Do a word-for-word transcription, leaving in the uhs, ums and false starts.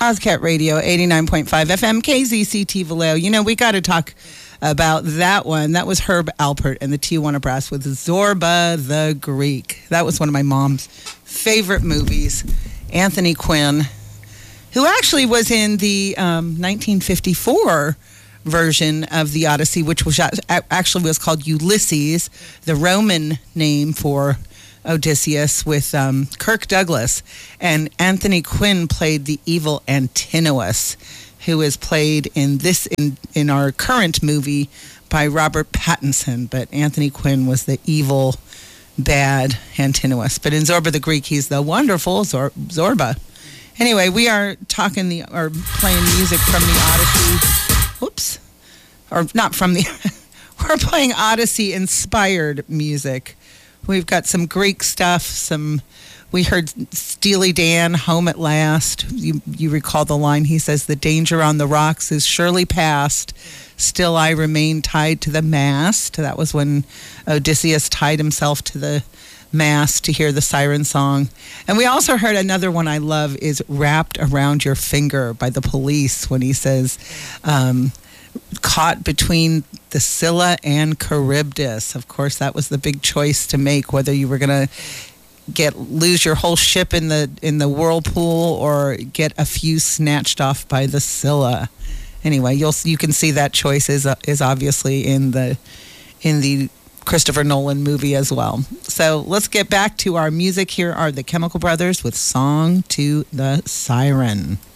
Ozcat Radio, eighty-nine point five F M, K Z C T Vallejo. You know, we got to talk about that one. That was Herb Alpert and the Tijuana Brass with Zorba the Greek. That was one of my mom's favorite movies. Anthony Quinn, who actually was in the um, nineteen fifty-four version of the Odyssey, which was actually was called Ulysses, the Roman name for Odysseus, with um, Kirk Douglas. And Anthony Quinn played the evil Antinous, who is played in this in, in our current movie by Robert Pattinson. But Anthony Quinn was the evil, bad Antinous. But in Zorba the Greek, he's the wonderful Zor- Zorba. Anyway, we are talking the or playing music from the Odyssey. Whoops. Or not from the... We're playing Odyssey-inspired music. We've got some Greek stuff, some... We heard Steely Dan, Home at Last. You, you recall the line, he says, the danger on the rocks is surely past. Still I remain tied to the mast. That was when Odysseus tied himself to the mast to hear the siren song. And we also heard another one I love is Wrapped Around Your Finger by the Police, when he says, um, caught between the Scylla and Charybdis. Of course, that was the big choice to make, whether you were going to get lose your whole ship in the in the whirlpool or get a few snatched off by the Scylla. Anyway, you'll you can see that choice is uh, is obviously in the in the Christopher Nolan movie as well. So let's get back to our music. Here are the Chemical Brothers with Song to the Siren.